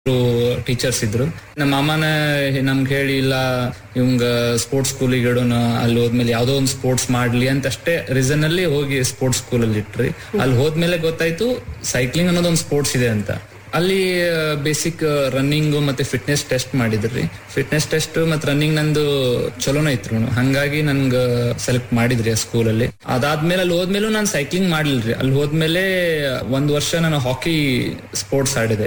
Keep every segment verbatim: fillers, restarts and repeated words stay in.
Teachers ಇದ್ರು. ನಮ್ಮ ಮಾಮನ ನಮ್ಗೆ ಹೇಳಿ ಇಲ್ಲ ಇವಂಗ ಸ್ಪೋರ್ಟ್ಸ್ ಸ್ಕೂಲಿಗೆ ಇಡೋಣ, ಅಲ್ಲಿ ಹೋದ್ಮೇಲೆ ಯಾವ್ದೋ ಒಂದು ಸ್ಪೋರ್ಟ್ಸ್ ಮಾಡ್ಲಿ ಅಂತ ಅಷ್ಟೇ ರೀಸನ್ ಅಲ್ಲಿ ಹೋಗಿ ಸ್ಪೋರ್ಟ್ಸ್ ಸ್ಕೂಲ್ ಅಲ್ಲಿ ಇಟ್ರಿ. ಅಲ್ಲಿ ಹೋದ್ಮೇಲೆ ಗೊತ್ತಾಯ್ತು ಸೈಕ್ಲಿಂಗ್ ಅನ್ನೋದು ಒಂದು ಸ್ಪೋರ್ಟ್ಸ್ ಇದೆ ಅಂತ. ಅಲ್ಲಿ ಬೇಸಿಕ್ ರನ್ನಿಂಗ್ ಮತ್ತೆ ಫಿಟ್ನೆಸ್ ಟೆಸ್ಟ್ ಮಾಡಿದ್ರಿ. ಫಿಟ್ನೆಸ್ ಟೆಸ್ಟ್ ಮತ್ತೆ ರನ್ನಿಂಗ್ ನಂದು ಚಲೋನ ಇತ್ತು, ಹಂಗಾಗಿ ನನ್ಗ ಸೆಲೆಕ್ಟ್ ಮಾಡಿದ್ರಿ ಆ ಸ್ಕೂಲ್ ಅಲ್ಲಿ. ಅದಾದ್ಮೇಲೆ ಅಲ್ಲಿ ಹೋದ್ಮೇಲೂ ನಾನು ಸೈಕ್ಲಿಂಗ್ ಮಾಡ್ಲಿಲ್ರಿ. ಅಲ್ಲಿ ಹೋದ್ಮೇಲೆ ಒಂದ್ ವರ್ಷ ನಾನು ಹಾಕಿ ಸ್ಪೋರ್ಟ್ಸ್ ಆಡಿದೆ.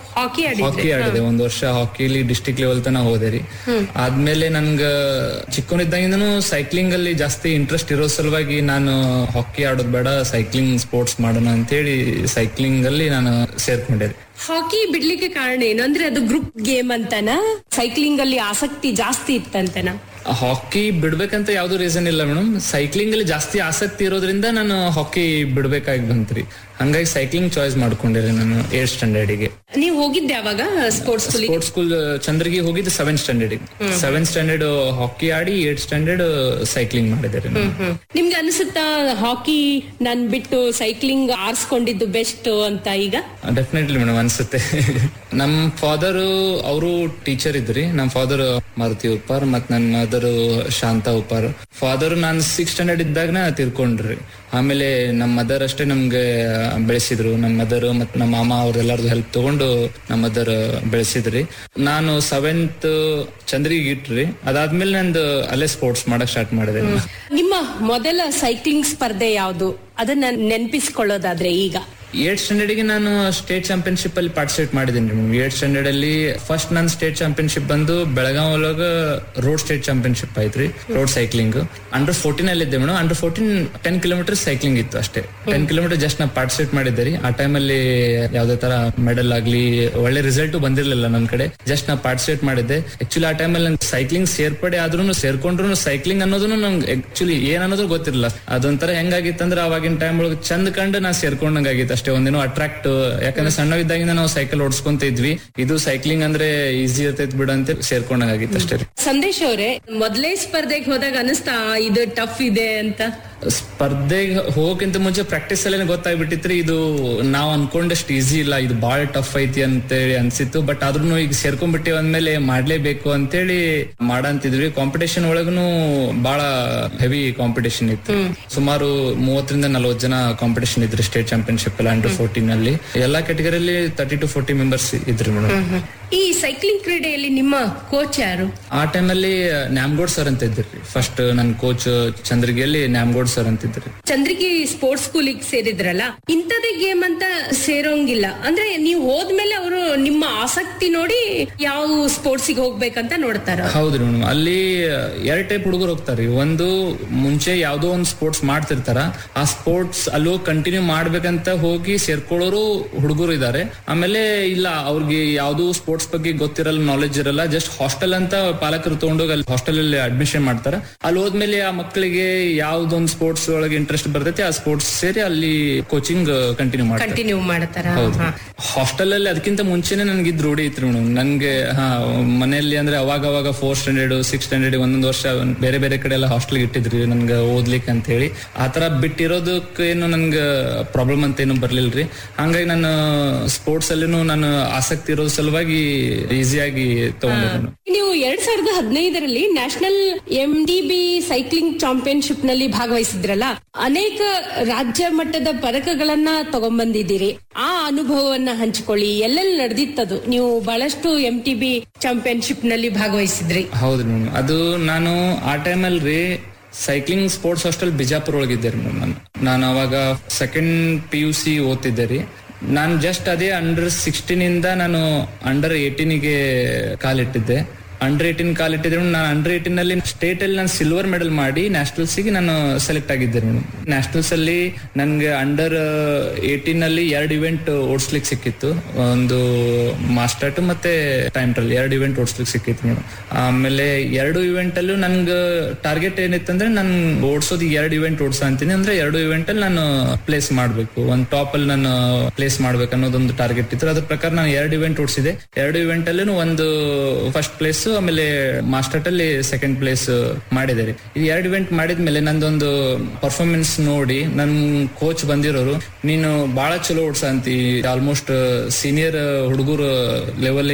ಹಾಕಿ ಆಡಿದೆ ಒಂದ್ ವರ್ಷ. ಹಾಕಿಲಿ ಡಿಸ್ಟ್ರಿಕ್ಟ್ ಲೆವೆಲ್ ತನ ಹೋದೆ ರೀ. ಆದ್ಮೇಲೆ ನನ್ಗ ಚಿಕ್ಕವನಿದ್ದಾಗಿಂದನು ಸೈಕ್ಲಿಂಗ್ ಅಲ್ಲಿ ಜಾಸ್ತಿ ಇಂಟ್ರೆಸ್ಟ್ ಇರೋ ಸಲುವಾಗಿ ನಾನು ಹಾಕಿ ಆಡೋದ್ ಬೇಡ, ಸೈಕ್ಲಿಂಗ್ ಸ್ಪೋರ್ಟ್ಸ್ ಮಾಡೋಣ ಅಂತ ಹೇಳಿ ಸೈಕ್ಲಿಂಗ್ ಅಲ್ಲಿ ನಾನು ಸೇರ್ಕೊಂಡೆ. ಹಾಕಿ ಬಿಡ್ಲಿಕ್ಕೆ ಕಾರಣ ಏನು ಅಂದ್ರೆ ಅದು ಗ್ರೂಪ್ ಗೇಮ್ ಅಂತನಾ, ಸೈಕ್ಲಿಂಗ್ ಅಲ್ಲಿ ಆಸಕ್ತಿ ಜಾಸ್ತಿ ಇತ್ತಂತನ? ಹಾಕಿ ಬಿಡ್ಬೇಕಂತ ಯಾವ್ದು ರೀಸನ್ ಇಲ್ಲ ಮೇಡಮ್. ಸೈಕ್ಲಿಂಗ್ ಅಲ್ಲಿ ಜಾಸ್ತಿ ಆಸಕ್ತಿ ಇರೋದ್ರಿಂದ ನಾನು ಹಾಕಿ ಬಿಡ್ಬೇಕಾಗಿ ಬಂತ್ರಿ. ಹಂಗಾಗಿ ಸೈಕ್ಲಿಂಗ್ ಚಾಯ್ಸ್ ಮಾಡ್ಕೊಂಡಿರಿ ನಾನು ಏಟ್ ಸ್ಟ್ಯಾಂಡರ್ಡ್ಗೆ. ನೀವು ಹೋಗಿದ್ದೆ ಅವಾಗ sports school? Sports school Chandragi ಹೋಗಿದ್ದು ಸೆವೆಂತ್ ಸ್ಟ್ಯಾಂಡರ್ಡ್. ಸೆವೆಂತ್ ಸ್ಟ್ಯಾಂಡರ್ಡ್ ಹಾಕಿ ಆಡಿ ಏಟ್ ಸ್ಟ್ಯಾಂಡರ್ಡ್ ಸೈಕ್ಲಿಂಗ್ ಮಾಡಿದ್ದಾರೆ. ನಿಮ್ಗೆ ಅನ್ಸುತ್ತಾ ಹಾಕಿ ನಾನ್ ಬಿಟ್ಟು ಸೈಕ್ಲಿಂಗ್ ಆರಿಸ್ಕೊಂಡಿದ್ದು ಬೆಸ್ಟ್ ಅಂತ ಈಗ? ಡೆಫಿನೆಟ್ಲಿ ಮೇಡಮ್ ಅನ್ಸುತ್ತೆ. ನಮ್ ಫಾದರ್ ಅವರು ಟೀಚರ್ ಇದ್ರಿ. ನಮ್ ಫಾದರ್ ಮಾರುತಿ ಉಪ್ಪಾರ್ ಮತ್ ನನ್ ಮದರ್ ಶಾಂತಾ ಉಪ್ಪಾರ್. ಫಾದರ್ ನಾನ್ ಸಿಕ್ಸ್ ಸ್ಟ್ಯಾಂಡರ್ಡ್ ಇದ್ದಾಗ ತಿರ್ಕೊಂಡ್ರಿ. ಆಮೇಲೆ ನಮ್ ಮದರ್ ಅಷ್ಟೇ ನಮ್ಗೆ ಬೆಳೆಸಿದ್ರು. ನಮ್ ಮದರ್ ಮತ್ ನಮ್ಮ ಮಾಮ ಅವ್ರೆಲ್ಲಾರ್ದು ಹೆಲ್ಪ್ ತಗೊಂಡು ನಮ್ಮ ಮದರ್ ಬೆಳೆಸಿದ್ರಿ. ನಾನು ಸೆವೆಂತ್ ಚಂದ್ರಿಗೆ ಇಟ್ರಿ. ಅದಾದ್ಮೇಲೆ ನಂದು ಅಲ್ಲೇ ಸ್ಪೋರ್ಟ್ಸ್ ಮಾಡಕ್ ಸ್ಟಾರ್ಟ್ ಮಾಡಿದೆ. ನಿಮ್ಮ ಮೊದಲ ಸೈಕ್ಲಿಂಗ್ ಸ್ಪರ್ಧೆ ಯಾವ್ದು, ಅದನ್ನ ನೆನಪಿಸ್ಕೊಳ್ಳೋದಾದ್ರೆ ಈಗ? ಏಟ್ ಸ್ಟ್ಯಾಂಡರ್ಡ್ ಗೆ ನಾನು ಸ್ಟೇಟ್ ಚಾಂಪಿಯನ್ಶಿಪ್ ಅಲ್ಲಿ ಪಾರ್ಟಿಸಿಪೇಟ್ ಮಾಡಿದ್ದೀನಿ. ಏಟ್ ಸ್ಟ್ಯಾಂಡರ್ಡ್ ಅಲ್ಲಿ ಫಸ್ಟ್ ನನ್ ಸ್ಟೇಟ್ ಚಾಂಪಿಯನ್ಶಿಪ್ ಬಂದು ಬೆಳಗಾವ್ ಒಳಗ ರೋಡ್ ಸ್ಟೇಟ್ ಚಾಂಪಿಯನ್ಶಿಪ್ ಆಯ್ತ್ರಿ, ರೋಡ್ ಸೈಕ್ಲಿಂಗ್. ಅಂಡರ್ ಫೋರ್ಟೀನ್ ಅಲ್ಲಿ ಇದ್ದೆ madam. Under fourteen ten kilometre cycling ಇತ್ತು ಅಷ್ಟೇ. ಟೆನ್ ಕಿಲೋಮೀಟರ್ ಜಸ್ಟ್ ನಾ ಪಾರ್ಟಿಸಿಪೇಟ್ ಮಾಡಿದ್ದೆ ರೀ. ಆ ಟೈಮ್ ಅಲ್ಲಿ ಯಾವ್ದೇ ತರ ಮೆಡಲ್ ಆಗ್ಲಿ ಒಳ್ಳೆ ರಿಸಲ್ಟ್ ಬಂದಿರ್ಲಿಲ್ಲ ನನ್ ಕಡೆ. ಜಸ್ಟ್ ನಾ ಪಾರ್ಟಿಸಿಪೇಟ್ ಮಾಡಿದ್ದೆ. ಆಕ್ಚುಲಿ ಆ ಟೈಮ್ ಅಲ್ಲಿ ಸೈಕ್ಲಿಂಗ್ ಸೇರ್ಪಡೆ ಆದ್ರೂ ಸೇರ್ಕೊಂಡ್ರು ಸೈಕ್ಲಿಂಗ್ ಅನ್ನೋದನ್ನು ನಂಗೆ ಆಕ್ಚುಲಿ ಏನ್ ಅನ್ನೋದು ಗೊತ್ತಿರಲಿಲ್ಲ. ಅದೊಂಥರ ಹೆಂಗಾಗಿತ್ತಂದ್ರೆ ಅವಾಗಿನ ಟೈಮ್ ಒಳಗೆ ಚಂದ ಕಂಡು ನಾ ಸೇರ್ಕೊಂಡಂಗಾಗಿತ್ತು ಅಷ್ಟೇ. ಒಂದಿನ ಅಟ್ರಾಕ್ಟ್, ಯಾಕಂದ್ರೆ ಸಣ್ಣವಿದ್ದಾಗಿಂದ ನಾವು ಸೈಕಲ್ ಓಡಿಸ್ಕೊಂತ ಇದ್ವಿ. ಇದು ಸೈಕ್ಲಿಂಗ್ ಅಂದ್ರೆ ಈಸಿ ಇರ್ತೈತ್ ಬಿಡ ಅಂತ ಸೇರ್ಕೊಂಡಂಗಾಗಿತ್ತು ಅಷ್ಟೇ. ಸಂದೇಶ್ ಅವರೇ, ಮೊದಲೇ ಸ್ಪರ್ಧೆಗೆ ಹೋದಾಗ ಅನಿಸ್ತಾ ಇದು ಟಫ್ ಇದೆ ಅಂತ? ಸ್ಪರ್ಧೆಗೆ ಹೋಗಕ್ಕಿಂತ ಮುಂಚೆ ಪ್ರಾಕ್ಟೀಸ್ ಅಲ್ಲೇ ಗೊತ್ತಾಗ್ಬಿಟ್ಟಿತ್ರಿ ಇದು ನಾವ್ ಅನ್ಕೊಂಡಷ್ಟು ಈಸಿ ಇಲ್ಲ, ಇದು ಬಾಳ ಟಫ್ ಐತಿ ಅಂತೇಳಿ ಅನ್ಸಿತ್ತು. ಬಟ್ ಆದ್ರೂ ಈಗ ಸೇರ್ಕೊಂಡ್ಬಿಟ್ಟಿವಿ ಅಂದ್ಮೇಲೆ ಮಾಡ್ಲೇಬೇಕು ಅಂತೇಳಿ ಮಾಡಂತಿದ್ವಿ. ಕಾಂಪಿಟೇಷನ್ ಒಳಗೂ ಬಹಳ ಹೆವಿ ಕಾಂಪಿಟೇಷನ್ ಇತ್ತು. ಸುಮಾರು ಮೂವತ್ತರಿಂದ ನಲ್ವತ್ತು ಜನ ಕಾಂಪಿಟೇಷನ್ ಇದ್ರಿ ಸ್ಟೇಟ್ ಚಾಂಪಿಯನ್ಶಿಪ್ ಅಲ್ಲಿ ಅಂಡರ್ ಫೋರ್ಟೀನ್ ಅಲ್ಲಿ. ಎಲ್ಲಾ ಕ್ಯಾಟಗರಿಯಲ್ಲಿ ತರ್ಟಿ ಟು ಫೋರ್ಟಿ ಮೆಂಬರ್ಸ್ ಇದ್ರಿ ಮೇಡಮ್. ಈ ಸೈಕ್ಲಿಂಗ್ ಕ್ರೀಡೆಯಲ್ಲಿ ನಿಮ್ಮ ಕೋಚ್ ಯಾರು? ಆ ಟೈಮ್ ಅಲ್ಲಿ ನ್ಯಾಮ್ಗೋಡ್ ಸರ್ ಅಂತ ಇದ್ರಿ. ಫಸ್ಟ್ ನನ್ coach ಚಂದ್ರಗಿಯಲ್ಲಿ Nyamgod sir ಅಂತಿದ್ರಿ. Chandragi sports ಸ್ಕೂಲಿಗೆ ಸೇರಿದ್ರಲ್ಲ, ಇಂಥದೇ ಗೇಮ್ ಅಂತ ಸೇರೋಂಗಿಲ್ಲ ಅಂದ್ರೆ ನೀವು ಹೋದ್ಮೇಲೆ ಅವರು ನಿಮ್ಮ ಆಸಕ್ತಿ ನೋಡಿ ಯಾವ ಸ್ಪೋರ್ಟ್ಸ್ ಗೆ ಹೋಗ್ಬೇಕಂತ ನೋಡ್ತಾರ? ಹೌದ್ರಿ ಮೇಡಮ್. ಅಲ್ಲಿ ಎರಡ್ ಟೈಪ್ ಹುಡುಗರು ಹೋಗ್ತಾರ್ರಿ. ಒಂದು ಮುಂಚೆ ಯಾವ್ದೋ ಒಂದು ಸ್ಪೋರ್ಟ್ಸ್ ಮಾಡ್ತಿರ್ತಾರ, ಆ ಸ್ಪೋರ್ಟ್ಸ್ ಅಲ್ಲೂ ಕಂಟಿನ್ಯೂ ಮಾಡ್ಬೇಕಂತ ಹೋಗಿ ಸೇರ್ಕೊಳ್ಳೋರು ಹುಡುಗರು ಇದಾರೆ. ಆಮೇಲೆ ಇಲ್ಲ ಅವ್ರಿಗೆ ಯಾವ್ದು ಸ್ಪೋರ್ಟ್ಸ್ ಬಗ್ಗೆ ಗೊತ್ತಿರಲ್ಲ, ನಾಲೆಜ್ ಇರಲ್ಲ, ಜಸ್ಟ್ ಹಾಸ್ಟೆಲ್ ಅಂತ ಪಾಲಕರು ತಗೊಂಡೋಗಿ ಅಲ್ಲಿ ಹಾಸ್ಟೆಲ್ ಅಲ್ಲಿ ಅಡ್ಮಿಷನ್ ಮಾಡ್ತಾರ. ಅಲ್ಲಿ ಹೋದ್ಮೇಲೆ ಆ ಮಕ್ಕಳಿಗೆ ಯಾವ್ದೊಂದು ಸ್ಪೋರ್ಟ್ಸ್ ಒಳಗೆ ಇಂಟ್ರೆಸ್ಟ್ ಬರ್ತೈತಿ ಆ ಸ್ಪೋರ್ಟ್ಸ್ ಸೇರಿ ಅಲ್ಲಿ ಕೋಚಿಂಗ್ ಕಂಟಿನ್ಯೂ ಮಾಡ್ತಾರೆ. ಕಂಟಿನ್ಯೂ ಮಾಡ್ತಾರ. ಹಾಸ್ಟೆಲ್ ಅಲ್ಲಿ ಅದಕ್ಕಿಂತ ಮುಂಚೆನೆ ನನ್ಗೆ ಇದ್ ರೂಢಿ ಇತ್ತು ಮೇಡಮ್. ನನ್ಗೆ ಹಾ ಮನೆಯಲ್ಲಿ ಅಂದ್ರೆ ಅವಾಗ ಅವಾಗ ಫೋರ್ತ್ ಸ್ಟ್ಯಾಂಡರ್ಡ್ ಸಿಕ್ಸ್ ಸ್ಟ್ಯಾಂಡರ್ಡ್ ಒಂದೊಂದು ವರ್ಷ ಬೇರೆ ಬೇರೆ ಕಡೆ ಎಲ್ಲ ಹಾಸ್ಟೆಲ್ ಇಟ್ಟಿದ್ರಿ ನನ್ಗೆ ಓದ್ಲಿಕ್ಕೆ ಅಂತ ಹೇಳಿ. ಆತರ ಬಿಟ್ಟಿರೋದಕ್ಕೆ ಏನು ನನ್ಗೆ ಪ್ರಾಬ್ಲಮ್ ಅಂತ ಏನು ಬರ್ಲಿಲ್ರಿ. ಹಂಗಾಗಿ ನಾನು ಸ್ಪೋರ್ಟ್ಸ್ ಅಲ್ಲಿನೂ ನಾನು ಆಸಕ್ತಿ ಇರೋ ಸಲುವಾಗಿ ಈಸಿಯಾಗಿ ತಗೊಂಡೆ. ನೀವು ಎರಡ್ ಸಾವಿರದ ಹದಿನೈದರಲ್ಲಿ national M D B cycling championship ನಲ್ಲಿ ಭಾಗವಹಿಸಿದ್ರಲ್ಲ, ಅನೇಕ ರಾಜ್ಯ ಮಟ್ಟದ ಪದಕಗಳನ್ನ ತಗೊಂಡ್ಬಂದಿದ್ದೀರಿ. ಆ ಅನುಭವವನ್ನ ಹಂಚಿಕೊಳ್ಳಿ, ಎಲ್ಲೆಲ್ಲಿ ನಡೆದಿತ್ತದು? ನೀವು ಬಹಳಷ್ಟು ಎಂ ಟಿ ಬಿ ಚಾಂಪಿಯನ್ಶಿಪ್ ನಲ್ಲಿ ಭಾಗವಹಿಸಿದ್ರಿ. ಹೌದು ಮೇಡಮ್. ಅದು ನಾನು ಆ ಟೈಮ್ ಅಲ್ರಿ cycling sports hostel Bijapur ಒಳಗಿದ್ದೆ madam. ನಾನು ನಾನು ಅವಾಗ ಸೆಕೆಂಡ್ ಪಿ ಯು ಸಿ ಓದ್ತಿದ್ದೆ ರೀ. ನಾನು ಜಸ್ಟ್ ಅದೇ ಅಂಡರ್ ಸಿಕ್ಸ್ಟೀನ್ ಇಂದ ನಾನು ಅಂಡರ್ ಏಟೀನ್ಗೆ ಕಾಲಿಟ್ಟಿದ್ದೆ. Under eighteen ಕಾಲಿಟ್ಟಿದ್ರು. ನಾನು ಅಂಡರ್ ಏಟೀನ್ ಅಲ್ಲಿ ಸ್ಟೇಟ್ ಅಲ್ಲಿ ನಾನು ಸಿಲ್ವರ್ ಮೆಡಲ್ ಮಾಡಿ ನ್ಯಾಷನಲ್ಸ್ ಗೆ ನಾನು ಸೆಲೆಕ್ಟ್ ಆಗಿದ್ದೆ ಮೇಡಮ್. ನ್ಯಾಷನಲ್ಸ್ ಅಲ್ಲಿ ನನ್ಗೆ ಅಂಡರ್ ಏಟೀನ್ ಅಲ್ಲಿ ಎರಡು ಇವೆಂಟ್ ಓಡಿಸ್ಲಿಕ್ಕೆ ಸಿಕ್ಕಿತ್ತು. ಒಂದು ಮಾಸ್ಟರ್ ಮತ್ತೆ ಟೈಮ್ ಟ್ರಯಲ್ ಎರಡು ಇವೆಂಟ್ ಓಡಿಸ್ಲಿಕ್ಕೆ ಸಿಕ್ಕಿತ್ತು ಮೇಡಮ್. ಆಮೇಲೆ ಎರಡು ಇವೆಂಟ್ ಅಲ್ಲೂ ನನ್ಗೆ ಟಾರ್ಗೆಟ್ ಏನಿತ್ತಂದ್ರೆ ನಾನು ಓಡಿಸೋದು ಎರಡು ಇವೆಂಟ್ ಓಡಿಸ ಅಂತೀನಿ. ಅಂದ್ರೆ ಎರಡು ಇವೆಂಟ್ ಅಲ್ಲಿ ನಾನು ಪ್ಲೇಸ್ ಮಾಡ್ಬೇಕು, ಒಂದು ಟಾಪ್ ಅಲ್ಲಿ ನಾನು ಪ್ಲೇಸ್ ಮಾಡ್ಬೇಕು ಅನ್ನೋದೊಂದು ಟಾರ್ಗೆಟ್ ಇತ್ತು. ಅದ್ರ ಪ್ರಕಾರ ನಾನು ಎರಡು ಇವೆಂಟ್ ಓಡಿಸಿದೆ. ಎರಡು ಇವೆಂಟ್ ಅಲ್ಲೂ ಒಂದು ಫಸ್ಟ್ ಪ್ಲೇಸ್ ಆಮೇಲೆ ಮಾಸ್ಟರ್ಟ್ ಅಲ್ಲಿ ಸೆಕೆಂಡ್ ಪ್ಲೇಸ್ ಮಾಡಿದ್ದಾರೆ. ಇದು ಎರಡು ಇವೆಂಟ್ ಮಾಡಿದ್ಮೇಲೆ ನಂದೊಂದು ಪರ್ಫಾರ್ಮೆನ್ಸ್ ನೋಡಿ ನನ್ ಕೋಚ್ ಬಂದಿರೋರು, ನೀನು ಬಹಳ ಚಲೋ ಓಡ್ಸಂತಿ, ಆಲ್ಮೋಸ್ಟ್ ಸೀನಿಯರ್ ಹುಡುಗರು ಲೆವೆಲ್